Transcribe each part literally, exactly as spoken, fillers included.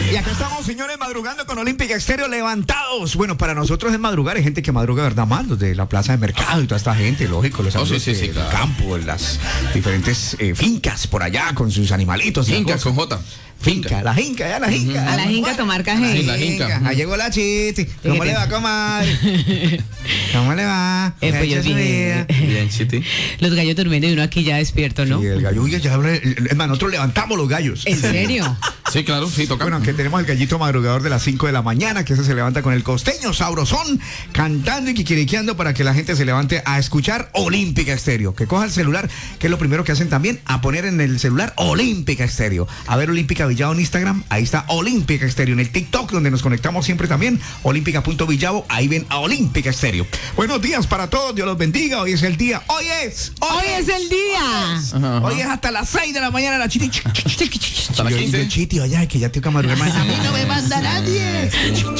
Y acá estamos, señores, madrugando con Olímpica Estéreo, levantados. Bueno, para nosotros es madrugar, hay gente que madruga, ¿verdad? Más los de la plaza de mercado y toda esta gente, lógico, los amigos oh, sí, sí, sí, del claro. campo, en las diferentes eh, fincas por allá con sus animalitos. Fincas con J. Finca, la jinca, ya la jinca. A la jinca tomar café. Sí, la jinca. Ahí llegó la chiti. ¿Cómo le va, comadre? ¿Cómo le va? Eh, pues yo ¿Qué ha hecho su bien. vida? Bien, Chiti. Los gallos durmiendo y uno aquí ya despierto, ¿no? Sí, el gallo, uy, ya habla- es más, nosotros levantamos los gallos. ¿En serio? Sí, claro, sí, toca. Bueno, que tenemos el gallito madrugador de las cinco de la mañana, que ese se levanta con el costeño sabrosón, cantando y quiquiriqueando para que la gente se levante a escuchar Olímpica Estéreo. Que coja el celular, que es lo primero que hacen también, a poner en el celular Olímpica Estéreo. A ver Olímpica Villavo en Instagram, ahí está Olímpica Estéreo. En el TikTok, donde nos conectamos siempre también, olímpica punto villavo, ahí ven a Olímpica Estéreo. Buenos días para todos, Dios los bendiga. Hoy es el día, hoy es, Hoy es el día. Ajá, ajá. hoy es hasta las seis de la mañana la chiti. Hasta las Yo digo, quince. Chiti, oye, que ya tengo que madrugar más. A mí no me manda nadie.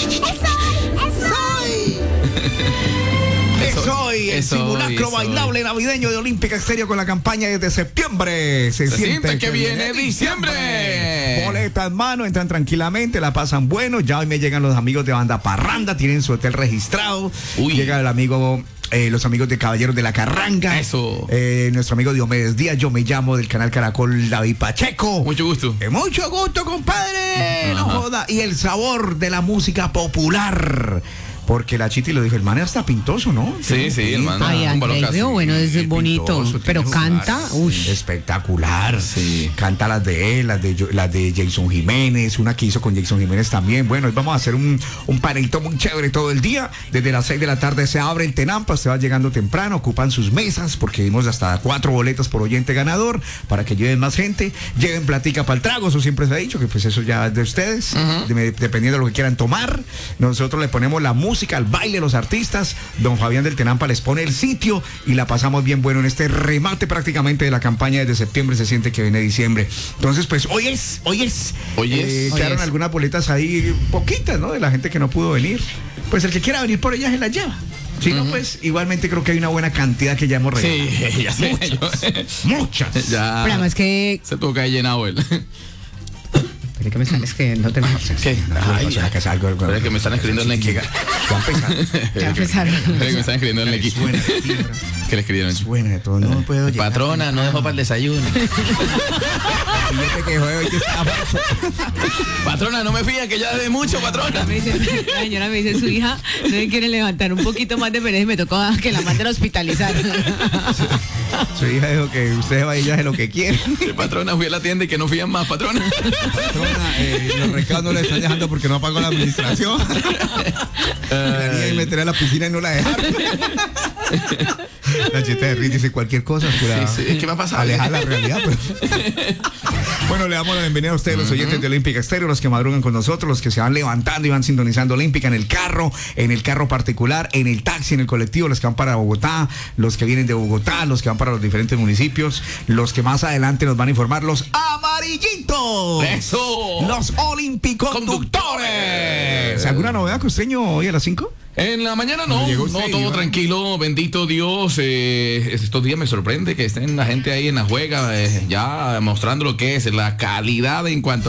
Es hoy el Es hoy, simulacro es hoy. bailable navideño de Olímpica Estéreo con la campaña desde septiembre. Se, Se siente que viene diciembre. Boleta en mano, entran tranquilamente, la pasan bueno. Ya hoy me llegan los amigos de Banda Parranda, tienen su hotel registrado. Uy. Llega el amigo... Eh, los amigos de Caballeros de la Carranga. Eso. Eh, nuestro amigo Diomedes Díaz, yo me llamo del canal Caracol David Pacheco. Mucho gusto. Eh, mucho gusto, compadre. No Ajá. joda. Y el sabor de la música popular. Porque la Chiti lo dijo, el man está pintoso, ¿no? Sí, sí, el man. Ay, un André, balón casi. Río, bueno, es Sí, bonito. pintoso, Pero tiene canta, lugar, uy. sí, espectacular. Sí. Canta las de él, las de, yo- las de Jason Jiménez, una que hizo con Jason Jiménez también. Bueno, hoy vamos a hacer un, un panelito muy chévere todo el día. Desde las seis de la tarde se abre el Tenampa, se va llegando temprano, ocupan sus mesas, porque dimos hasta cuatro boletas por oyente ganador, para que lleven más gente. Lleven platica para el trago, eso siempre se ha dicho, que pues eso ya es de ustedes, de- dependiendo de lo que quieran tomar. Nosotros le ponemos la música, el baile, los artistas. Don Fabián del Tenampa les pone el sitio y la pasamos bien bueno en este remate prácticamente de la campaña desde septiembre. Se siente que viene diciembre. Entonces, pues hoy es, hoy es. Hoy es. Eh, Hoy quedaron es. algunas boletas ahí, poquitas, ¿no? De la gente que no pudo venir. Pues el que quiera venir por ellas se las lleva. Si no, pues igualmente creo que hay una buena cantidad que ya hemos regalado. Sí, ya sé. yo- Muchas. Ya. Pero además que... Se tuvo que haber llenado él. Espera que me sales que no te ¿Qué? Ay, O sea, que es algo- algo- Espera que me están escribiendo el Neki. Ya empezar. Ya empezaron. Espera que me están escribiendo el Neki. Suena, timbra. ¿Qué le escribieron? Suena de todo. No puedo llegar. Patrona, no dejó para el desayuno. Fíjate que juegue hoy que está marzo. Patrona, no me fían que ya de mucho, patrona. Me dice, la señora me dice, su hija no me quiere levantar un poquito más de pereza y me tocó que la manden a hospitalizar. Su hija dijo que usted va y ella hace lo que quiere. Sí, patrona, fui a la tienda y que no fían más, patrona. Patrona, eh, los recados no le están dejando porque no pagó la administración. La niña y meter a la piscina y no la dejaron. La cheta de Rich dice cualquier cosa para Sí, sí, es que me ha pasado. alejar la realidad. Pero... Bueno, le damos la bienvenida a ustedes, los oyentes de Olímpica Estéreo, los que madrugan con nosotros, los que se van levantando y van sintonizando Olímpica en el carro, en el carro particular, en el taxi, en el colectivo, los que van para Bogotá, los que vienen de Bogotá, los que van para los diferentes municipios, los que más adelante nos van a informar, los amarillitos. ¡Eso! Los olimpiconductores. ¿Alguna novedad, costeño, hoy a las cinco? En la mañana no, Llegó no, usted, todo Iván. tranquilo, bendito Dios. Eh, estos días me sorprende que estén la gente ahí en la juega, eh, ya mostrando lo que es la calidad en cuanto